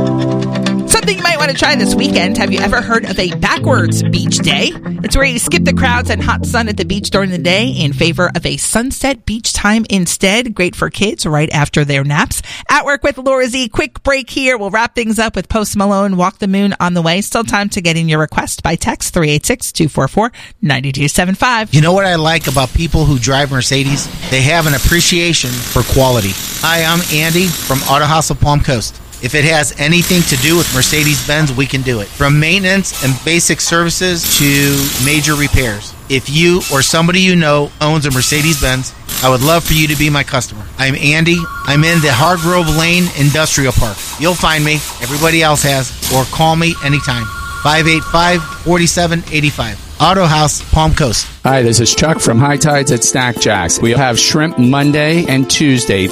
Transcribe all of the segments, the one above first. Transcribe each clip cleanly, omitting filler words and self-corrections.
Something you might want to try this weekend. Have you ever heard of a backwards beach day? It's where you skip the crowds and hot sun at the beach during the day in favor of a sunset beach time instead. Great for kids right after their naps. At Work with Laura Z. Quick break here. We'll wrap things up with Post Malone, Walk the Moon on the way. Still time to get in your request by text 386-244-9275. You know what I like about people who drive Mercedes? They have an appreciation for quality. Hi, I'm Andy from Auto House of Palm Coast. If it has anything to do with Mercedes-Benz, we can do it. From maintenance and basic services to major repairs. If you or somebody you know owns a Mercedes-Benz, I would love for you to be my customer. I'm Andy. I'm in the Hargrove Lane Industrial Park. You'll find me. Everybody else has. Or call me anytime. 585-4785. Auto House, Palm Coast. Hi, this is Chuck from High Tides at Snack Jacks. We have shrimp Monday and Tuesday,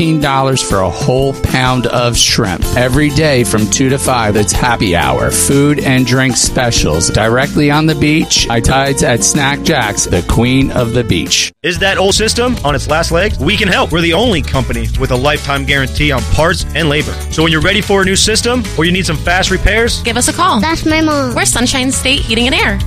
$13 for a whole pound of shrimp. Every day from 2 to 5, it's happy hour. Food and drink specials. Directly on the beach, High Tides at Snack Jacks, the queen of the beach. Is that old system on its last legs? We can help. We're the only company with a lifetime guarantee on parts and labor. So when you're ready for a new system or you need some fast repairs, give us a call. That's my mom. We're Sunshine State Heating and Air,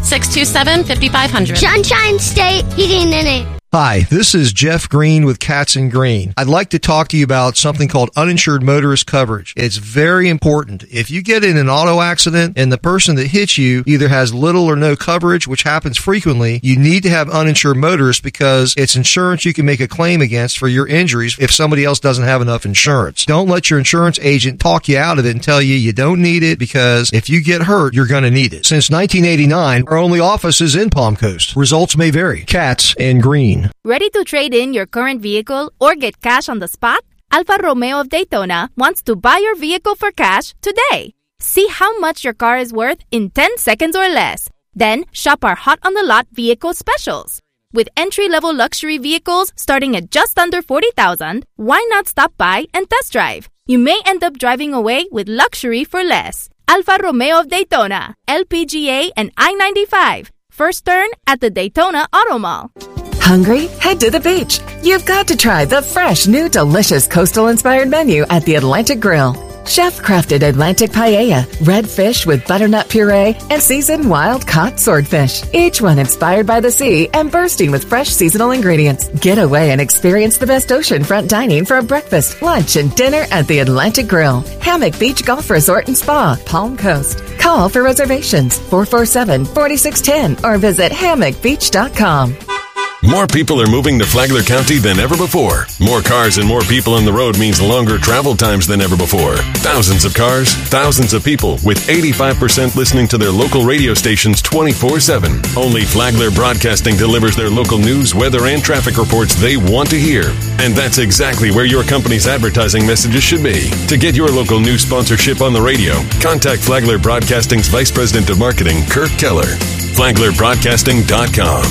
627-5500. Sunshine State Heating and Air. Hi, this is Jeff Green with Cats and Green. I'd like to talk to you about something called uninsured motorist coverage. It's very important. If you get in an auto accident and the person that hits you either has little or no coverage, which happens frequently, you need to have uninsured motorists because it's insurance you can make a claim against for your injuries if somebody else doesn't have enough insurance. Don't let your insurance agent talk you out of it and tell you don't need it, because if you get hurt, you're going to need it. Since 1989, our only office is in Palm Coast. Results may vary. Cats and Green. Ready to trade in your current vehicle or get cash on the spot? Alfa Romeo of Daytona wants to buy your vehicle for cash today. See how much your car is worth in 10 seconds or less. Then shop our hot on the lot vehicle specials. With entry-level luxury vehicles starting at just under $40,000, why not stop by and test drive? You may end up driving away with luxury for less. Alfa Romeo of Daytona, LPGA and I-95. First turn at the Daytona Auto Mall. Hungry? Head to the beach. You've got to try the fresh, new, delicious coastal-inspired menu at the Atlantic Grill. Chef-crafted Atlantic paella, red fish with butternut puree, and seasoned wild-caught swordfish. Each one inspired by the sea and bursting with fresh seasonal ingredients. Get away and experience the best oceanfront dining for a breakfast, lunch, and dinner at the Atlantic Grill. Hammock Beach Golf Resort and Spa, Palm Coast. Call for reservations, 447-4610, or visit hammockbeach.com. More people are moving to Flagler County than ever before. More cars and more people on the road means longer travel times than ever before. Thousands of cars, thousands of people, with 85% listening to their local radio stations 24/7. Only Flagler Broadcasting delivers their local news, weather, and traffic reports they want to hear. And that's exactly where your company's advertising messages should be. To get your local news sponsorship on the radio, contact Flagler Broadcasting's Vice President of Marketing, Kirk Keller. FlaglerBroadcasting.com.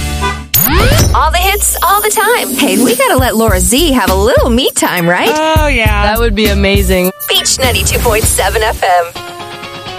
All the hits, all the time. Hey, we gotta let Laura Z have a little me time, right? Oh, yeah. That would be amazing. Beach 92.7 FM.